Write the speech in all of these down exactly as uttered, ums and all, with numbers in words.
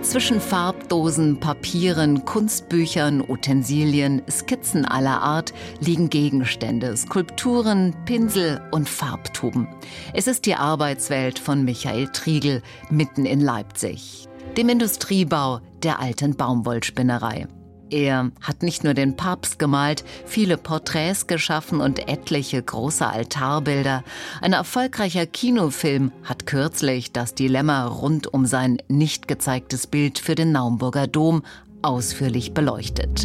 Zwischen Farbdosen, Papieren, Kunstbüchern, Utensilien, Skizzen aller Art liegen Gegenstände, Skulpturen, Pinsel und Farbtuben. Es ist die Arbeitswelt von Michael Triegel mitten in Leipzig, dem Industriebau der alten Baumwollspinnerei. Er hat nicht nur den Papst gemalt, viele Porträts geschaffen und etliche große Altarbilder. Ein erfolgreicher Kinofilm hat kürzlich das Dilemma rund um sein nicht gezeigtes Bild für den Naumburger Dom ausführlich beleuchtet.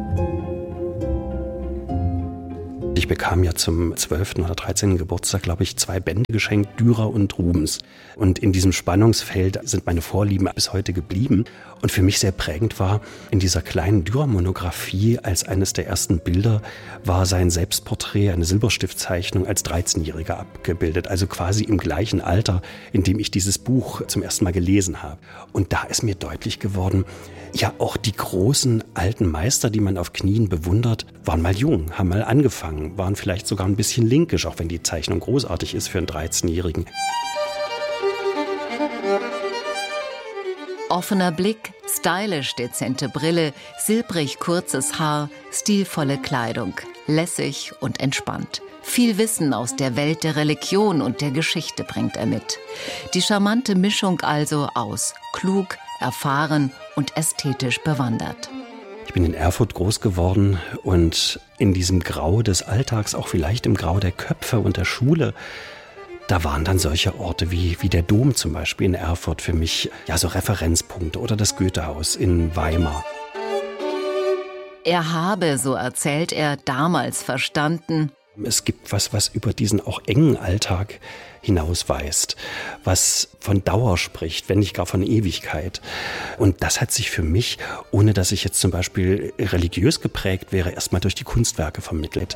Ich bekam ja zum zwölften oder dreizehnten Geburtstag, glaube ich, zwei Bände geschenkt, Dürer und Rubens. Und in diesem Spannungsfeld sind meine Vorlieben bis heute geblieben. Und für mich sehr prägend war, in dieser kleinen Dürer-Monographie als eines der ersten Bilder war sein Selbstporträt, eine Silberstiftzeichnung als dreizehnjähriger abgebildet. Also quasi im gleichen Alter, in dem ich dieses Buch zum ersten Mal gelesen habe. Und da ist mir deutlich geworden, ja, auch die großen alten Meister, die man auf Knien bewundert, waren mal jung, haben mal angefangen, waren vielleicht sogar ein bisschen linkisch, auch wenn die Zeichnung großartig ist für einen dreizehnjährigen. Offener Blick, stylisch dezente Brille, silbrig kurzes Haar, stilvolle Kleidung, lässig und entspannt. Viel Wissen aus der Welt der Religion und der Geschichte bringt er mit. Die charmante Mischung also aus klug, erfahren und ästhetisch bewandert. Ich bin in Erfurt groß geworden und in diesem Grau des Alltags, auch vielleicht im Grau der Köpfe und der Schule, da waren dann solche Orte wie, wie der Dom zum Beispiel in Erfurt für mich ja so Referenzpunkte oder das Goethehaus in Weimar. Er habe, so erzählt er, damals verstanden: Es gibt was, was über diesen auch engen Alltag hinausweist, was von Dauer spricht, wenn nicht gar von Ewigkeit. Und das hat sich für mich, ohne dass ich jetzt zum Beispiel religiös geprägt wäre, erstmal durch die Kunstwerke vermittelt.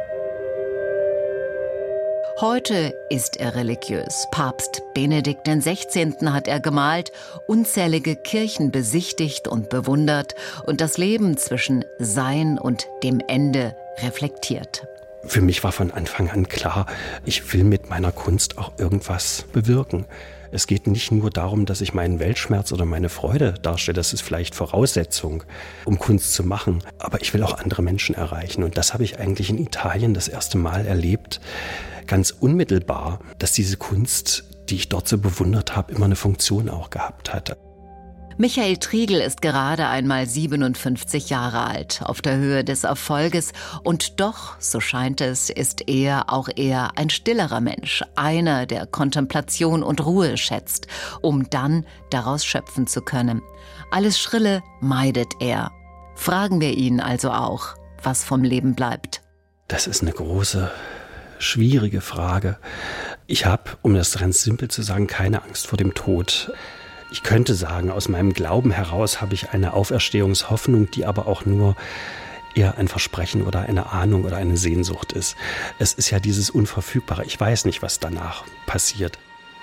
Heute ist er religiös. Papst Benedikt der Sechzehnte hat er gemalt, unzählige Kirchen besichtigt und bewundert und das Leben zwischen Sein und dem Ende reflektiert. Für mich war von Anfang an klar, ich will mit meiner Kunst auch irgendwas bewirken. Es geht nicht nur darum, dass ich meinen Weltschmerz oder meine Freude darstelle, das ist vielleicht Voraussetzung, um Kunst zu machen, aber ich will auch andere Menschen erreichen. Und das habe ich eigentlich in Italien das erste Mal erlebt, ganz unmittelbar, dass diese Kunst, die ich dort so bewundert habe, immer eine Funktion auch gehabt hatte. Michael Triegel ist gerade einmal siebenundfünfzig Jahre alt, auf der Höhe des Erfolges. Und doch, so scheint es, ist er auch eher ein stillerer Mensch. Einer, der Kontemplation und Ruhe schätzt, um dann daraus schöpfen zu können. Alles Schrille meidet er. Fragen wir ihn also auch, was vom Leben bleibt. Das ist eine große, schwierige Frage. Ich habe, um das ganz simpel zu sagen, keine Angst vor dem Tod. Ich könnte sagen, aus meinem Glauben heraus habe ich eine Auferstehungshoffnung, die aber auch nur eher ein Versprechen oder eine Ahnung oder eine Sehnsucht ist. Es ist ja dieses Unverfügbare. Ich weiß nicht, was danach passiert.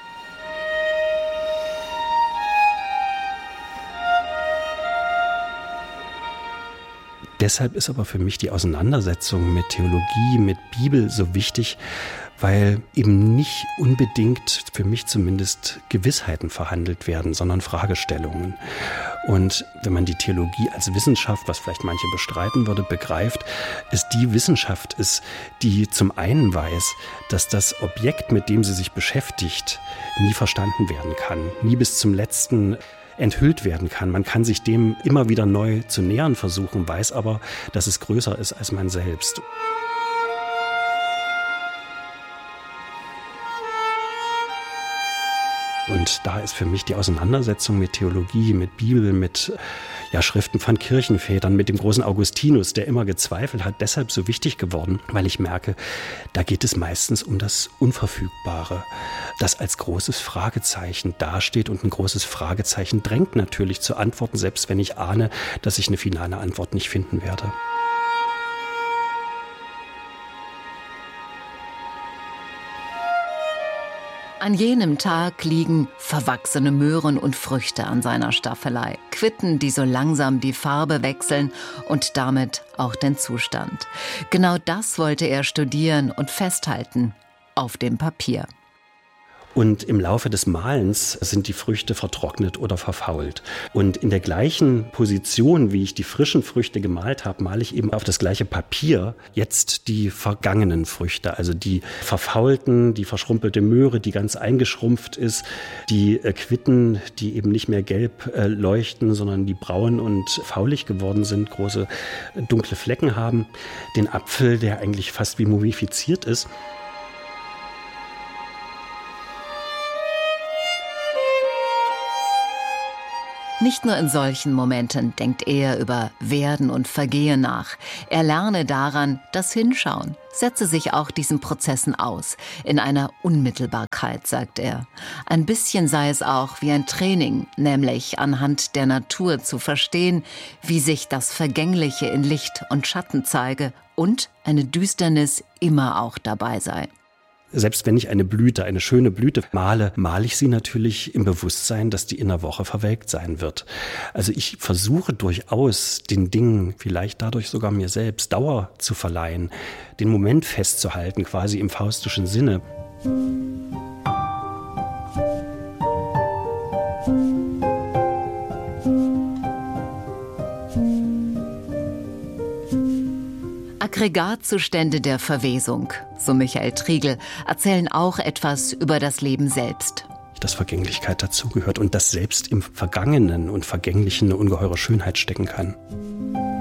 Deshalb ist aber für mich die Auseinandersetzung mit Theologie, mit Bibel so wichtig, weil eben nicht unbedingt, für mich zumindest, Gewissheiten verhandelt werden, sondern Fragestellungen. Und wenn man die Theologie als Wissenschaft, was vielleicht manche bestreiten würde, begreift, ist die Wissenschaft ist, die zum einen weiß, dass das Objekt, mit dem sie sich beschäftigt, nie verstanden werden kann, nie bis zum letzten enthüllt werden kann. Man kann sich dem immer wieder neu zu nähern versuchen, weiß aber, dass es größer ist als man selbst. Und da ist für mich die Auseinandersetzung mit Theologie, mit Bibel, mit ja, Schriften von Kirchenvätern, mit dem großen Augustinus, der immer gezweifelt hat, deshalb so wichtig geworden, weil ich merke, da geht es meistens um das Unverfügbare, das als großes Fragezeichen dasteht und ein großes Fragezeichen drängt natürlich zu Antworten, selbst wenn ich ahne, dass ich eine finale Antwort nicht finden werde. An jenem Tag liegen verwachsene Möhren und Früchte an seiner Staffelei. Quitten, die so langsam die Farbe wechseln und damit auch den Zustand. Genau das wollte er studieren und festhalten auf dem Papier. Und im Laufe des Malens sind die Früchte vertrocknet oder verfault. Und in der gleichen Position, wie ich die frischen Früchte gemalt habe, male ich eben auf das gleiche Papier jetzt die vergangenen Früchte. Also die verfaulten, die verschrumpelte Möhre, die ganz eingeschrumpft ist, die Quitten, die eben nicht mehr gelb äh, leuchten, sondern die braun und faulig geworden sind, große dunkle Flecken haben, den Apfel, der eigentlich fast wie mumifiziert ist. Nicht nur in solchen Momenten denkt er über Werden und Vergehen nach. Er lerne daran das Hinschauen, setze sich auch diesen Prozessen aus, in einer Unmittelbarkeit, sagt er. Ein bisschen sei es auch wie ein Training, nämlich anhand der Natur zu verstehen, wie sich das Vergängliche in Licht und Schatten zeige und eine Düsternis immer auch dabei sei. Selbst wenn ich eine Blüte, eine schöne Blüte male, male ich sie natürlich im Bewusstsein, dass die in einer Woche verwelkt sein wird. Also ich versuche durchaus, den Dingen, vielleicht dadurch sogar mir selbst, Dauer zu verleihen, den Moment festzuhalten, quasi im faustischen Sinne. Aggregatzustände der Verwesung, so Michael Triegel, erzählen auch etwas über das Leben selbst. Dass Vergänglichkeit dazugehört und dass selbst im Vergangenen und Vergänglichen eine ungeheure Schönheit stecken kann.